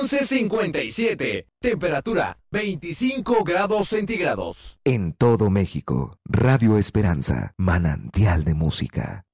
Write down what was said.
11:57. Temperatura 25 grados centígrados. En todo México, Radio Esperanza, manantial de música.